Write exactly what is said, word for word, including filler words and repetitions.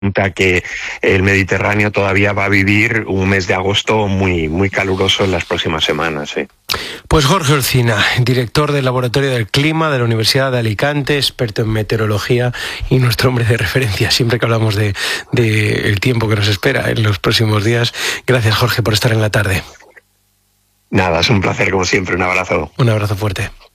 que el Mediterráneo todavía va a vivir un mes de agosto muy, muy caluroso en las próximas semanas. ¿eh? Pues Jorge Olcina, director del Laboratorio del Clima de la Universidad de Alicante, experto en meteorología y nuestro hombre de referencia siempre que hablamos de, de el tiempo que nos espera en los próximos días. Gracias, Jorge, por estar en la tarde. Nada, es un placer como siempre. Un abrazo. Un abrazo fuerte.